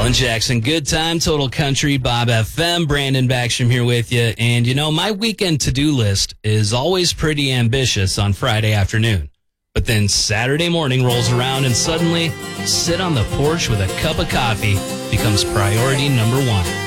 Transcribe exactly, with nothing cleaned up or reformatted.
Alan Jackson, Good Time, Total Country, Bob F M, Brandon Backstrom here with you. And, you know, my weekend to-do list is always pretty ambitious on Friday afternoon. But then Saturday morning rolls around and suddenly sit on the porch with a cup of coffee becomes priority number one.